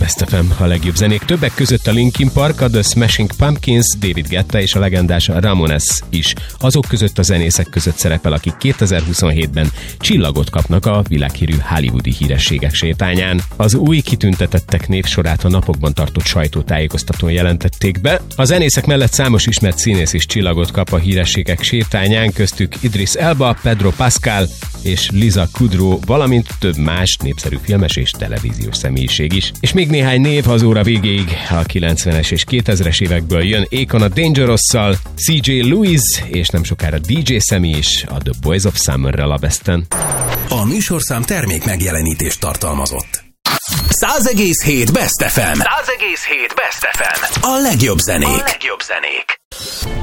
Best FM, a legjobb zenék. Többek között a Linkin Park, a The Smashing Pumpkins, David Guetta és a legendás Ramones is. Azok között a zenészek között szerepel, akik 2027-ben csillagot kapnak a világhírű hollywoodi hírességek sétányán. Az új kitüntetettek névsorát a napokban tartott sajtótájékoztatón jelentették be. A zenészek mellett számos ismert színész is csillagot kap a hírességek sétányán, köztük Idris Elba, Pedro Pascal és Lisa Kudrow, valamint több más népszerű filmes és televíziós személyiség is. És még néhány név az óra végéig. A 90-es és 2000-es évekből jön Akon a Dangerous-szal, CJ Lewis és nem sokára DJ Sammy is a The Boys of Summer-rel a Besten. A műsorszám termék megjelenítést tartalmazott. 100,7 Best FM. 100,7 Best FM. A legjobb zenék.